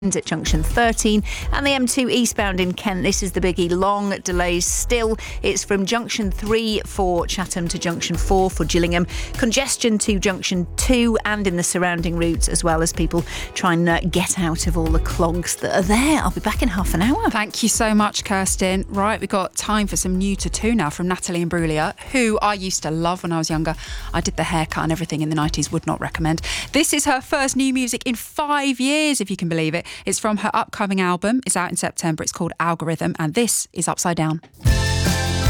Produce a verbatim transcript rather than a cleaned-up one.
at junction thirteen, and the M two eastbound in Kent. This is the biggie. Long delays still. It's from junction three for Chatham to junction four for Gillingham. Congestion to junction two and in the surrounding routes, as well as people trying to get out of all the clogs that are there. I'll be back in half an hour. Thank you so much, Kirsten. Right, we've got time for some new to two now from Natalie Imbruglia, who I used to love when I was younger. I did the haircut and everything in the nineties, would not recommend. This is her first new music in five years, if you can believe it. It's from her upcoming album. It's out in September. It's called Algorithm, and this is Upside Down.